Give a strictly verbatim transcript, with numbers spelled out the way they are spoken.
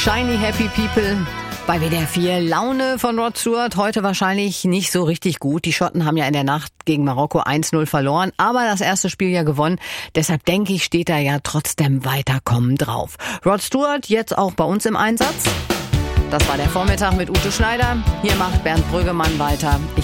Shiny Happy People. Bei W D R vier Laune von Rod Stewart, heute wahrscheinlich nicht so richtig gut. Die Schotten haben ja in der Nacht gegen Marokko eins null verloren, aber das erste Spiel ja gewonnen. Deshalb denke ich, steht da ja trotzdem Weiterkommen drauf. Rod Stewart jetzt auch bei uns im Einsatz. Das war der Vormittag mit Ute Schneider. Hier macht Bernd Brüggemann weiter. Ich